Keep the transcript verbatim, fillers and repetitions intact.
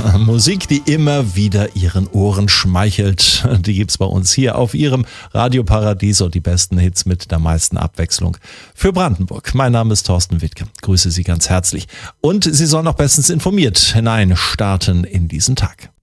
Musik, die immer wieder Ihren Ohren schmeichelt. Die gibt's bei uns hier auf Ihrem Radioparadies und die besten Hits mit der meisten Abwechslung für Brandenburg. Mein Name ist Thorsten Wittke. Grüße Sie ganz herzlich. Und Sie sollen noch bestens informiert hinein starten in diesen Tag.